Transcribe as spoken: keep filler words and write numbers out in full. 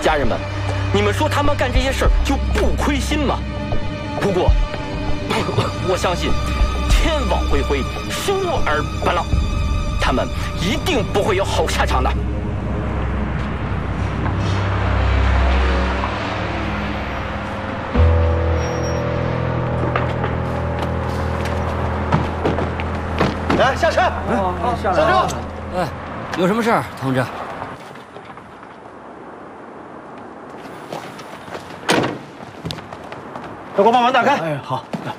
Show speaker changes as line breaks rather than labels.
家人们，你们说他们干这些事儿就不亏心吗？不过，我相信天网恢恢，疏而不漏，他们一定不会有好下场的。
来，下车！
哦，下来。
下车！
哎，有什么事儿，同志？
要给我把门打开。
哎，好。